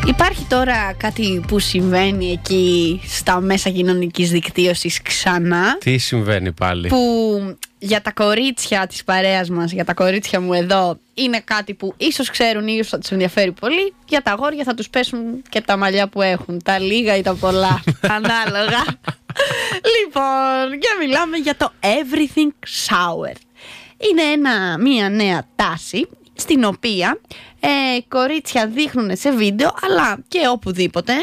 Υπάρχει τώρα κάτι που συμβαίνει εκεί στα μέσα κοινωνικής δικτύωσης ξανά. Τι συμβαίνει πάλι? Που για τα κορίτσια της παρέας μας, για τα κορίτσια μου εδώ, είναι κάτι που ίσως ξέρουν ή ίσως θα τους ενδιαφέρει πολύ. Για τα αγόρια θα τους πέσουν και τα μαλλιά που έχουν, τα λίγα ή τα πολλά, ανάλογα. Λοιπόν, και μιλάμε για το Everything Shower. Είναι μια νέα τάση στην οποία κορίτσια δείχνουν σε βίντεο, αλλά και οπουδήποτε,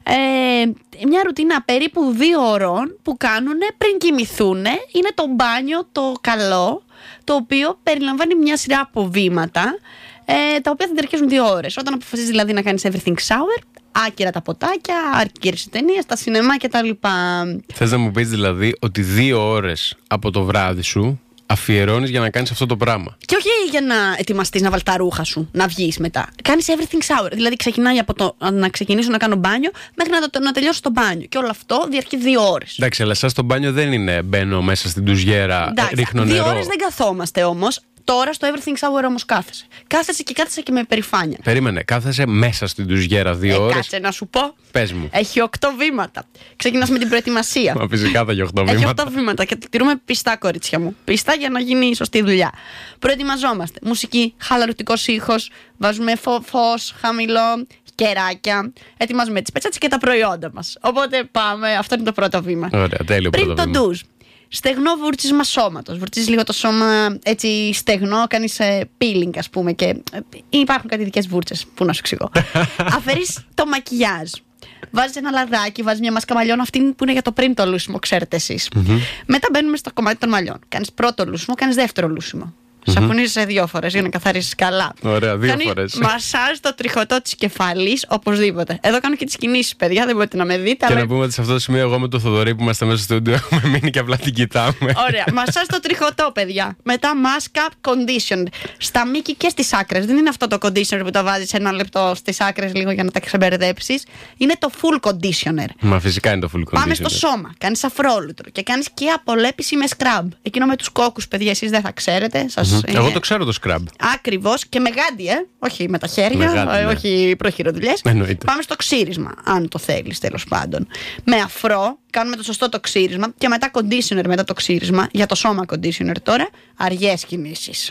μια ρουτίνα περίπου 2 ώρων που κάνουν πριν κοιμηθούν. Είναι το μπάνιο το καλό, το οποίο περιλαμβάνει μια σειρά από βήματα, τα οποία θα διαρκέσουν 2 ώρες. Όταν αποφασίζεις δηλαδή να κάνεις everything shower, άκυρα τα ποτάκια, άκυρες οι ταινίες, τα σινεμά κτλ. Θες να μου πεις δηλαδή ότι 2 ώρες από το βράδυ σου αφιερώνεις για να κάνεις αυτό το πράγμα? Και όχι για να ετοιμαστείς, να βάλεις τα ρούχα σου, να βγεις μετά. Κάνεις everything shower. Δηλαδή ξεκινάει από το να ξεκινήσω να κάνω μπάνιο μέχρι να τελειώσω το μπάνιο. Και όλο αυτό διαρκεί 2 ώρες. Εντάξει, αλλά εσάς το μπάνιο δεν είναι μπαίνω μέσα στην τουζιέρα, ρίχνω νερό. 2 ώρες δεν καθόμαστε όμως. Τώρα στο everything shower όμως κάθεσαι. Κάθεσαι και κάθεσαι και με περηφάνεια. Περίμενε, κάθεσαι μέσα στην τουζιέρα 2 ώρες. Κάτσε να σου πω. Πες μου. Έχει 8 βήματα. Ξεκινάς με την προετοιμασία. Μα φυσικά θα έχει 8 βήματα. Έχει 8 βήματα και το τηρούμε πιστά, κορίτσια μου. Πιστά για να γίνει η σωστή δουλειά. Προετοιμαζόμαστε. Μουσική, χαλαρωτικός ήχος. Βάζουμε φως, χαμηλό, κεράκια. Ετοιμάζουμε τις πετσέτες και τα προϊόντα μας. Οπότε πάμε. Αυτό είναι το πρώτο βήμα. Ωραία, τέλειο. Πριν το ντουζ. Στεγνό βουρτσίσμα σώματος. Βουρτσίζεις λίγο το σώμα έτσι στεγνό, κάνεις peeling, ας πούμε. Και υπάρχουν κάτι ειδικές βούρτσες που να σου εξηγώ. Αφαιρείς το μακιγιάζ. Βάζεις ένα λαδάκι, βάζεις μια μάσκα μαλλιών, αυτή που είναι για το πριν το λούσιμο, ξέρετε εσείς. Μετά μπαίνουμε στο κομμάτι των μαλλιών. Κάνεις πρώτο λούσιμο, κάνεις δεύτερο λούσιμο. Σαπουνίζεσαι 2 φορές για να καθαρίσεις καλά. Ωραία, 2 φορές. Μασάζ το τριχωτό της κεφαλής, οπωσδήποτε. Εδώ κάνω και τις κινήσεις, παιδιά, δεν μπορείτε να με δείτε. Και αλλά... να πούμε ότι σε αυτό το σημείο, εγώ με το Θοδωρή που είμαστε μέσα στο στούντιο έχουμε μείνει και απλά την κοιτάμε. Ωραία. Μασάζ το τριχωτό, παιδιά. Μετά μάσκα conditioner. Στα μήκη και στις άκρες. Δεν είναι αυτό το conditioner που το βάζεις 1 λεπτό στις άκρες λίγο για να τα ξεμπερδέψεις. Είναι το full conditioner. Μα φυσικά είναι το full conditioner. Πάμε στο σώμα. Κάνεις αφρόλουτρο και κάνεις και απολέπιση με scrub. Εκείνο με τους κόκκους, παιδιά, εσείς δεν θα ξέρετε. Εγώ το ξέρω το scrub. Ακριβώς, και με γάντι, όχι με τα χέρια, όχι προχειροδουλειές. Πάμε στο ξύρισμα, αν το θέλεις, τέλος πάντων. Με αφρό, κάνουμε το σωστό το ξύρισμα και μετά conditioner μετά το ξύρισμα. Για το σώμα conditioner τώρα, αργές κινήσεις.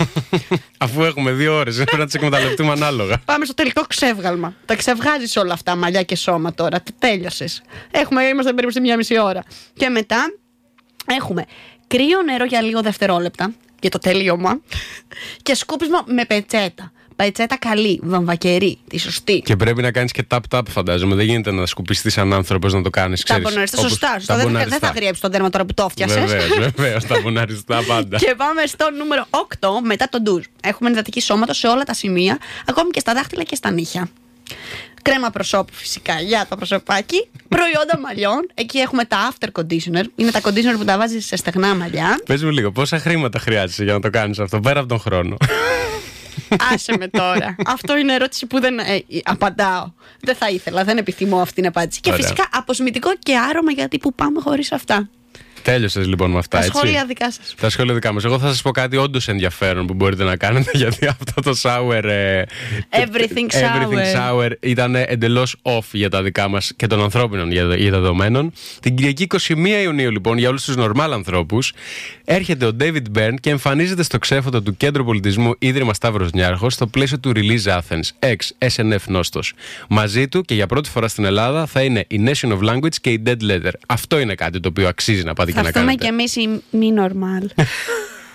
Αφού έχουμε 2 ώρες, πρέπει να τις εκμεταλλευτούμε ανάλογα. Πάμε στο τελικό ξεύγαλμα. Τα ξεβγάζεις όλα αυτά, μαλλιά και σώμα τώρα. Τέλειωσες. Είμαστε περίπου σε 1,5 ώρα. Και μετά έχουμε κρύο νερό για λίγο δευτερόλεπτα. Για το τελείωμα. Και σκούπισμα με πετσέτα. Πετσέτα καλή, βαμβακερή, τη σωστή. Και πρέπει να κάνεις και tap-tap, φαντάζομαι. Δεν γίνεται να σκουπιστείς σαν άνθρωπος να το κάνεις. Ταμποναριστά, σωστά. Δεν θα γριέψει τον τέρμα τώρα που το φτιάσες. Βεβαίως, ταμποναριστά πάντα. Και πάμε στο νούμερο 8, μετά τον ντουζ. Έχουμε εντατική σώματος σε όλα τα σημεία, ακόμη και στα δάχτυλα και στα νύχια. Κρέμα προσώπου φυσικά για το προσωπάκι. Προϊόντα μαλλιών. Εκεί έχουμε τα after conditioner. Είναι τα conditioner που τα βάζεις σε στεγνά μαλλιά. Πες μου λίγο, πόσα χρήματα χρειάζεσαι για να το κάνεις αυτό, πέρα από τον χρόνο? Άσε με τώρα. Αυτό είναι ερώτηση που δεν απαντάω. Δεν θα ήθελα, δεν επιθυμώ αυτή την απάντηση. Και φυσικά αποσμητικό και άρωμα, γιατί που πάμε χωρίς αυτά. Τέλειωσες λοιπόν με αυτά, τα έτσι. Σχόλια δικά σας. Τα σχόλια δικά μας. Εγώ θα σας πω κάτι όντως ενδιαφέρον που μπορείτε να κάνετε, γιατί αυτό το shower, everything shower ήταν εντελώς off για τα δικά μας και των ανθρώπινων δεδομένων. Την Κυριακή 21 Ιουνίου λοιπόν, για όλους τους normal ανθρώπους, έρχεται ο David Byrne και εμφανίζεται στο ξέφωτο του Κέντρου Πολιτισμού Ίδρυμα Σταύρος Νιάρχος στο πλαίσιο του Release Athens, ex SNF Νόστος. Μαζί του και για πρώτη φορά στην Ελλάδα θα είναι η Nation of Language και η Dead Leather. Αυτό είναι κάτι το οποίο αξίζει να πάτε. Θα έρθουμε κι εμείς οι μη normal.